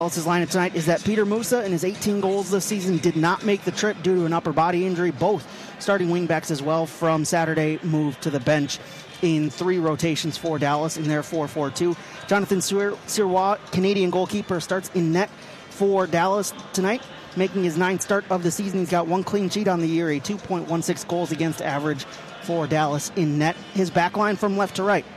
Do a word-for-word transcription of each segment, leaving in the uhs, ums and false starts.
Dallas' lineup tonight is that Peter Musa and his eighteen goals this season did not make the trip due to an upper body injury. Both starting wingbacks as well from Saturday moved to the bench in three rotations for Dallas in their four four two. Jonathan Sirois, Canadian goalkeeper, starts in net for Dallas tonight, making his ninth start of the season. He's got one clean sheet on the year, a two point one six goals against average for Dallas in net. His back line from left to right: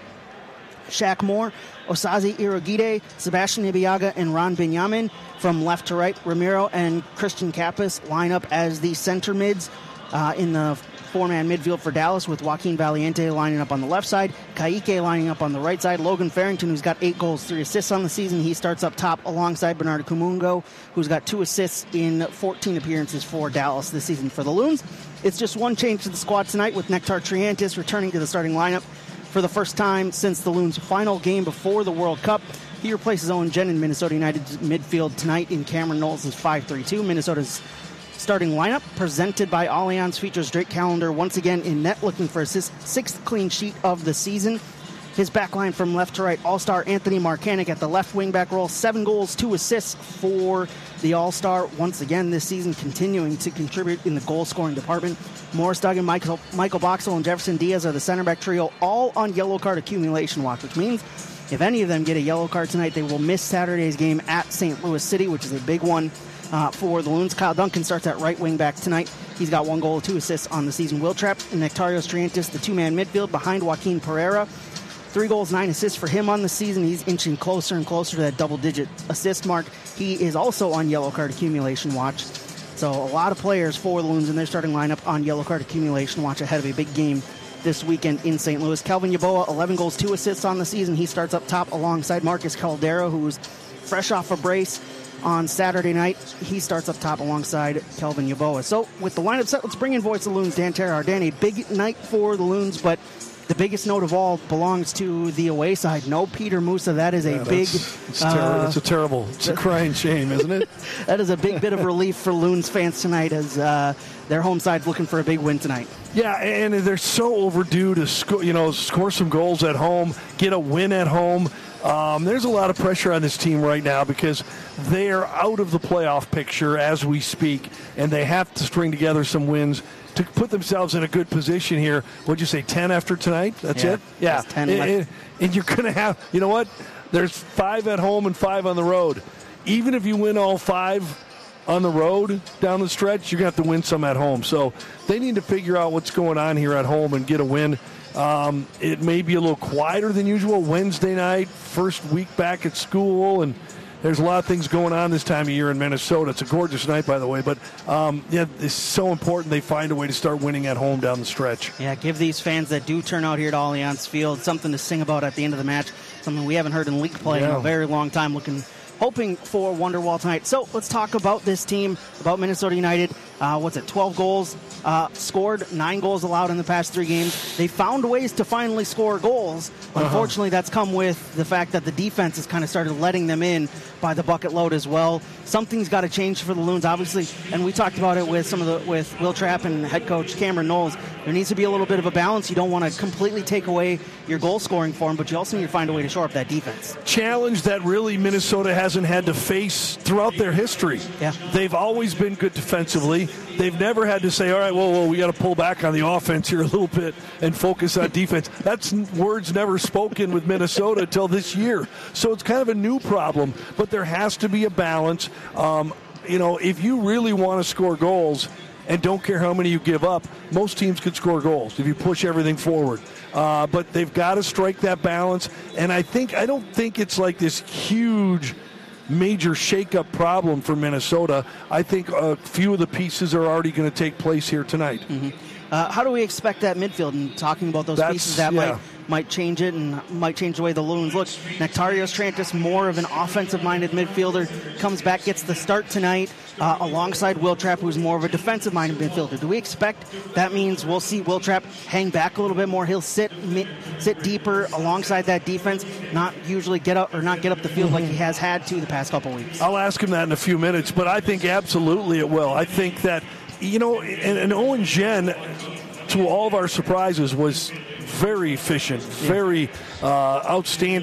Shaq Moore, Osaze Irogide, Sebastian Ibiaga, and Ron Benjamin. From left to right, Ramiro and Christian Kappas line up as the center mids uh, in the four-man midfield for Dallas, with Joaquin Valiente lining up on the left side, Ka'ike lining up on the right side. Logan Farrington, who's got eight goals, three assists on the season, he starts up top alongside Bernardo Kumungo, who's got two assists in fourteen appearances for Dallas this season. For the Loons, it's just one change to the squad tonight, with Nectar Triantis returning to the starting lineup for the first time since the Loons' final game before the World Cup. He replaces Owen Jen in Minnesota United's midfield tonight in Cameron Knowles' five three two. Minnesota's starting lineup, presented by Allianz, features Drake Callender once again in net, looking for his sixth clean sheet of the season. His backline from left to right: All-Star Anthony Markanic at the left wing-back role. Seven goals, two assists for the All-Star once again this season, continuing to contribute in the goal-scoring department. Morris Duggan, Michael, Michael Boxall, and Jefferson Diaz are the center-back trio, all on yellow card accumulation watch, which means if any of them get a yellow card tonight, they will miss Saturday's game at Saint Louis City, which is a big one uh, for the Loons. Kyle Duncan starts at right wing-back tonight. He's got one goal, two assists on the season. Will Trapp and Nectarios Triantis, the two-man midfield behind Joaquin Pereira. Three goals, nine assists for him on the season. He's inching closer and closer to that double-digit assist mark. He is also on yellow card accumulation watch. So a lot of players for the Loons in their starting lineup on yellow card accumulation watch ahead of a big game this weekend in Saint Louis. Kelvin Yeboah, eleven goals, two assists on the season. He starts up top alongside Marcus Caldera, who's fresh off a brace on Saturday night. He starts up top alongside Kelvin Yeboah. So with the lineup set, let's bring in voice of the Loons, Dan Terhaar. Dan, a big night for the Loons, but the biggest note of all belongs to the away side. No Peter Musa. That is a yeah, big... It's uh, terrible. That's a terrible... It's a crying shame, isn't it? That is a big bit of relief for Loons fans tonight, as uh, their home side's looking for a big win tonight. Yeah, and they're so overdue to score, you know, score some goals at home, get a win at home. Um, there's a lot of pressure on this team right now because they are out of the playoff picture as we speak, and they have to string together some wins to put themselves in a good position here. What'd you say, ten after tonight? That's yeah, it? Yeah. ten and, and, and you're going to have, you know what? There's five at home and five on the road. Even if you win all five on the road down the stretch, you're going to have to win some at home. So they need to figure out what's going on here at home and get a win. Um, it may be a little quieter than usual. Wednesday night, first week back at school, and there's a lot of things going on this time of year in Minnesota. It's a gorgeous night, by the way. But, um, yeah, it's so important they find a way to start winning at home down the stretch. Yeah, give these fans that do turn out here to Allianz Field something to sing about at the end of the match, something we haven't heard in league play yeah. in a very long time, looking, hoping for Wonderwall tonight. So let's talk about this team, about Minnesota United. Uh, what's it, twelve goals uh, scored, nine goals allowed in the past three games. They found ways to finally score goals. Uh-huh. Unfortunately, that's come with the fact that the defense has kind of started letting them in by the bucket load as well. Something's got to change for the Loons, obviously, and we talked about it with some of the with Will Trapp and head coach Cameron Knowles. There needs to be a little bit of a balance. You don't want to completely take away your goal scoring form, but you also need to find a way to shore up that defense. Challenge that really Minnesota hasn't had to face throughout their history. Yeah. They've always been good defensively. They've never had to say, all right, well, well we got to pull back on the offense here a little bit and focus on defense. That's words never spoken with Minnesota until this year. So it's kind of a new problem, but there has to be a balance. Um, you know, if you really want to score goals and don't care how many you give up, most teams could score goals if you push everything forward. Uh, but they've got to strike that balance. And I think, I don't think it's like this huge major shakeup problem for Minnesota. I think a few of the pieces are already going to take place here tonight. Mm-hmm. Uh, how do we expect that midfield? And talking about those That's, pieces that yeah. might might change it and might change the way the Loons look. Nectarios Triantis, more of an offensive-minded midfielder, comes back, gets the start tonight uh, alongside Will Trapp, who's more of a defensive-minded midfielder. Do we expect that means we'll see Will Trapp hang back a little bit more? He'll sit sit deeper alongside that defense, not usually get up or not get up the field like he has had to the past couple weeks. I'll ask him that in a few minutes, but I think absolutely it will. I think that, you know, and, and Owen Jen, to all of our surprises, was very efficient, very uh, outstanding.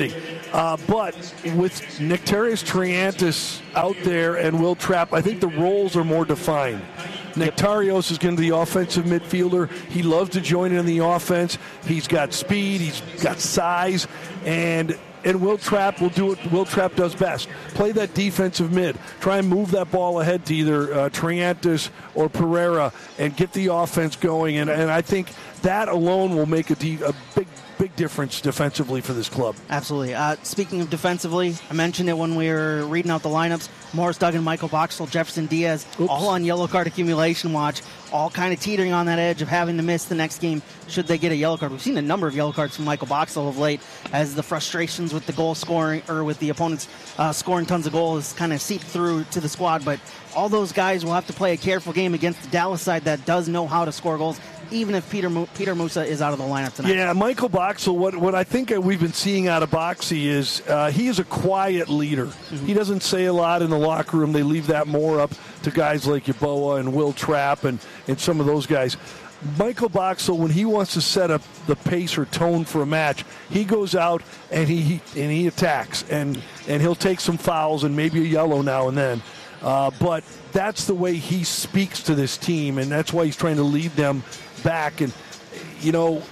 Uh, but with Nectarius Triantis out there and Will Trapp, I think the roles are more defined. Nectarios is going to be the offensive midfielder. He loves to join in the offense. He's got speed. He's got size. And and Will Trapp will do what Will Trapp does best. Play that defensive mid. Try and move that ball ahead to either uh, Triantis or Pereira and get the offense going. And, and I think that alone will make a, de- a big big difference defensively for this club. Absolutely. Uh, speaking of defensively, I mentioned it when we were reading out the lineups. Morris Duggan, Michael Boxall, Jefferson Diaz, Oops. all on yellow card accumulation watch, all kind of teetering on that edge of having to miss the next game should they get a yellow card. We've seen a number of yellow cards from Michael Boxall of late as the frustrations with the goal scoring or with the opponents uh, scoring tons of goals kind of seep through to the squad. But all those guys will have to play a careful game against the Dallas side that does know how to score goals, even if Peter Peter Musa is out of the lineup tonight. Yeah, Michael Boxall, what, what I think we've been seeing out of Boxy is uh, he is a quiet leader. Mm-hmm. He doesn't say a lot in the locker room. They leave that more up to guys like Yeboah and Will Trapp and, and some of those guys. Michael Boxall, when he wants to set up the pace or tone for a match, he goes out and he, he and he attacks, and, and he'll take some fouls and maybe a yellow now and then. Uh, but that's the way he speaks to this team, and that's why he's trying to lead them back. And, you know,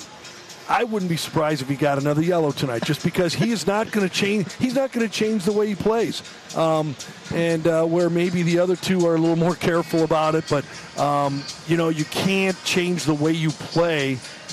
I wouldn't be surprised if he got another yellow tonight, just because he is not going to change. He's not going to change the way he plays. Um, and uh, where maybe the other two are a little more careful about it, but um, you know, you can't change the way you play.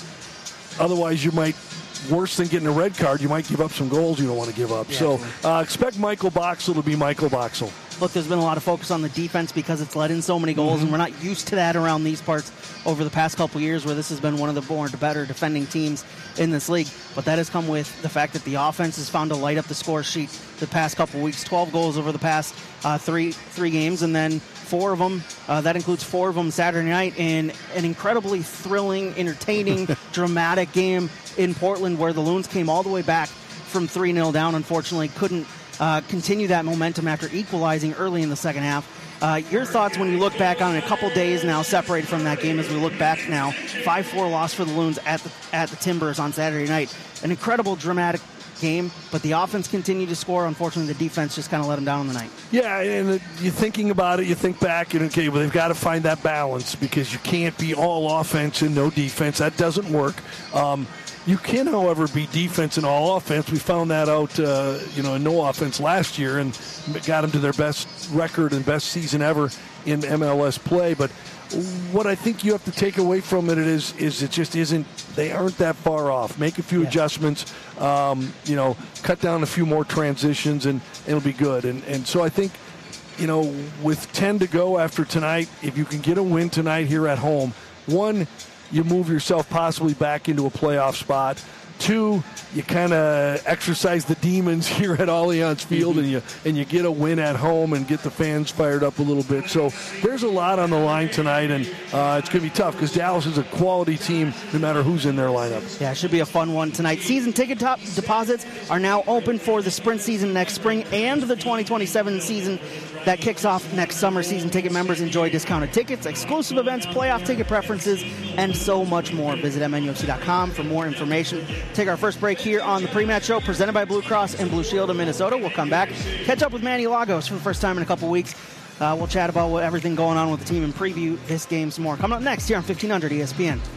Otherwise, you might. Worse than getting a red card, you might give up some goals you don't want to give up. Yeah, so uh, expect Michael Boxall to be Michael Boxall. Look, there's been a lot of focus on the defense because it's let in so many goals, mm-hmm. and we're not used to that around these parts over the past couple years where this has been one of the more better defending teams in this league. But that has come with the fact that the offense has found to light up the score sheet the past couple weeks. twelve goals over the past uh, three three games, and then four of them, uh, that includes four of them Saturday night in an incredibly thrilling, entertaining, dramatic game in Portland where the Loons came all the way back from three nil down. Unfortunately, couldn't uh, continue that momentum after equalizing early in the second half. Uh, your thoughts when you look back on a couple days now separated from that game as we look back now. five four loss for the Loons at the, at the Timbers on Saturday night. An incredible, dramatic game, but the offense continued to score. Unfortunately, the defense just kind of let them down on the night. Yeah, and you're thinking about it, you think back, and okay, well, they've got to find that balance because you can't be all offense and no defense. That doesn't work. Um, you can, however, be defense and all offense. We found that out, uh, you know, in no offense last year and got them to their best record and best season ever in M L S play. But what I think you have to take away from it is is it just isn't, they aren't that far off. Make a few yeah. adjustments, um, you know, cut down a few more transitions, and it'll be good. And and so I think, you know, with ten to go after tonight, if you can get a win tonight here at home, one, you move yourself possibly back into a playoff spot. Two, you kind of exercise the demons here at Allianz Field, mm-hmm. and you and you get a win at home and get the fans fired up a little bit. So there's a lot on the line tonight, and uh, it's going to be tough because Dallas is a quality team no matter who's in their lineup. Yeah, it should be a fun one tonight. Season ticket top deposits are now open for the sprint season next spring and the twenty twenty-seven season that kicks off next summer. Season ticket members enjoy discounted tickets, exclusive events, playoff ticket preferences, and so much more. Visit M N U F C dot com for more information. Take our first break here on the pre-match show presented by Blue Cross and Blue Shield of Minnesota. We'll come back, catch up with Manny Lagos for the first time in a couple weeks. Uh, we'll chat about what, everything going on with the team and preview this game some more. Coming up next here on fifteen hundred E S P N.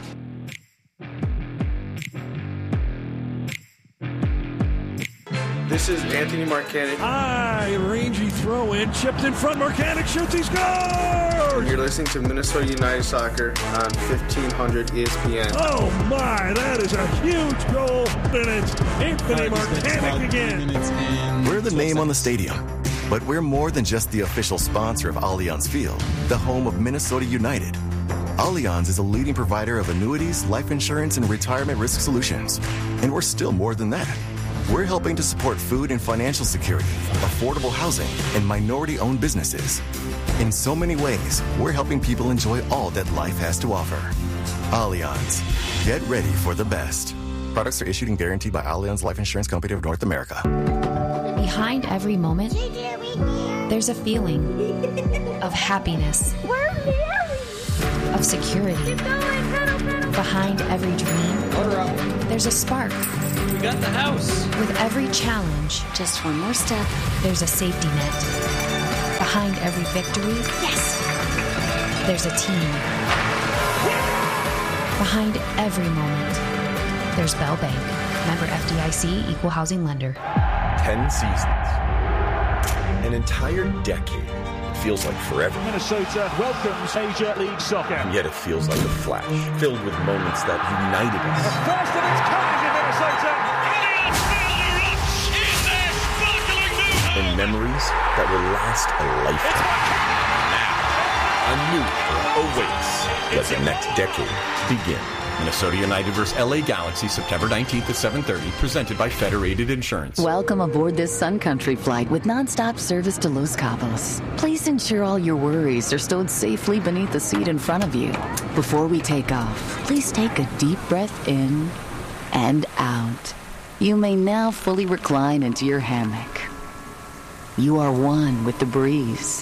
This is Anthony Marcanic. High, rangy throw in, chipped in front. Marcanic shoots, he scores! You're listening to Minnesota United Soccer on fifteen hundred E S P N. Oh my, that is a huge goal, and it's Anthony Marcanic again. We're the name on the stadium, but we're more than just the official sponsor of Allianz Field, the home of Minnesota United. Allianz is a leading provider of annuities, life insurance, and retirement risk solutions. And we're still more than that. We're helping to support food and financial security, affordable housing, and minority-owned businesses. In so many ways, we're helping people enjoy all that life has to offer. Allianz. Get ready for the best. Products are issued and guaranteed by Allianz Life Insurance Company of North America. Behind every moment, there's a feeling of happiness, of security. Behind every dream, there's a spark We got the house. With every challenge, just one more step, there's a safety net. Behind every victory, yes, there's a team. Behind every moment, there's Bell Bank. Member F D I C, Equal Housing Lender. Ten seasons. An entire decade. It feels like forever. Minnesota welcomes Major League Soccer. And yet it feels like a flash, filled with moments that united us. The first of its kind in Minnesota. And memories that will last a lifetime. Now, a new era awaits. Let the next decade begin. Minnesota United versus L A Galaxy, September nineteenth at seven thirty, presented by Federated Insurance. Welcome aboard this Sun Country flight with nonstop service to Los Cabos. Please ensure all your worries are stowed safely beneath the seat in front of you. Before we take off, please take a deep breath in and out. You may now fully recline into your hammock. You are one with the breeze.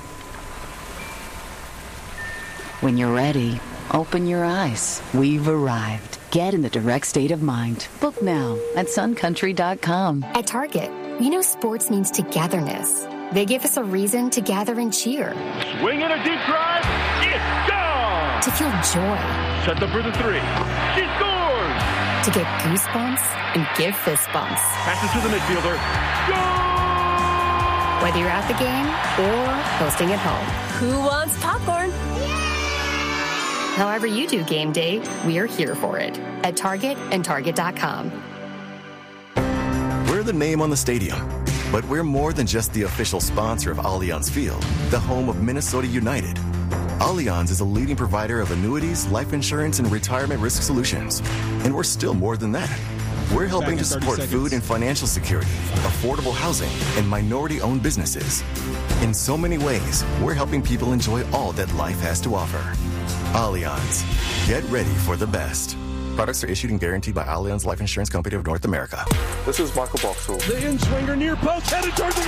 When you're ready, open your eyes. We've arrived. Get in the direct state of mind. Book now at sun country dot com. At Target, we know sports means togetherness. They give us a reason to gather and cheer. Swing in a deep drive. It's gone. To feel joy. Set up for the three. She scores. To get goosebumps and give fist bumps. Passes to the midfielder. Goal! Whether you're at the game or hosting at home. Who wants popcorn? However you do game day, we are here for it at Target and Target dot com. We're the name on the stadium, but we're more than just the official sponsor of Allianz Field, the home of Minnesota United. Allianz is a leading provider of annuities, life insurance, and retirement risk solutions. And we're still more than that. We're helping to support food and financial security, affordable housing, and minority-owned businesses. In so many ways, we're helping people enjoy all that life has to offer. Allianz. Get ready for the best. Products are issued and guaranteed by Allianz Life Insurance Company of North America. This is Michael Boxall. The in-swinger near post, headed towards the